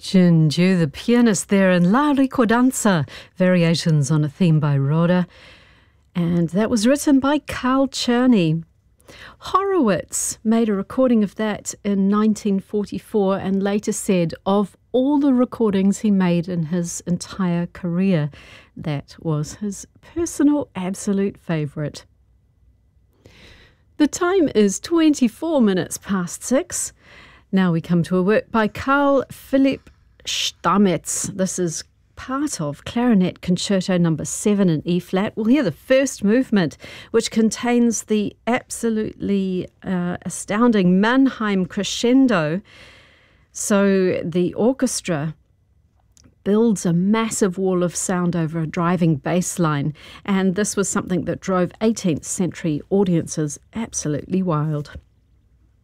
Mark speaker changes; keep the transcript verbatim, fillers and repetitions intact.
Speaker 1: Jinju, the pianist there, and La Ricordanza, variations on a theme by Roda. And that was written by Carl Czerny. Horowitz made a recording of that in nineteen forty-four and later said of all the recordings he made in his entire career, that was his personal absolute favourite. The time is twenty-four minutes past six. Now we come to a work by Carl Philipp Stamitz. This is part of Clarinet Concerto number seven in E-flat. We'll hear the first movement, which contains the absolutely uh, astounding Mannheim crescendo. So the orchestra builds a massive wall of sound over a driving bass line, and this was something that drove eighteenth century audiences absolutely wild.